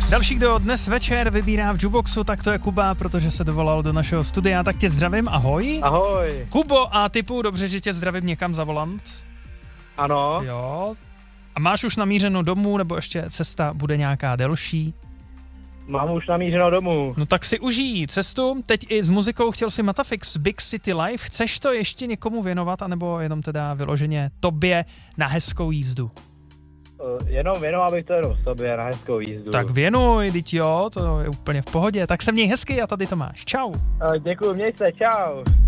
Další, kdo dnes večer vybírá v Juboxu, tak to je Kuba, protože se dovolal do našeho studia, tak tě zdravím, ahoj. Ahoj. Kubo, a typu, dobře, že tě zdravím někam za volant. Ano. Jo. A máš už namířeno domů, nebo ještě cesta bude nějaká delší? Mám už namířeno domů. No tak si užij cestu, teď i s muzikou chtěl si Matafix Big City Life, chceš to ještě někomu věnovat, anebo jenom teda vyloženě tobě na hezkou jízdu? Jenom věnoval bych to jenom sobě na hezkou jízdu. Tak věnuj, teď jo, to je úplně v pohodě, tak se měj hezky a tady to máš, čau. Děkuji, měj se, čau.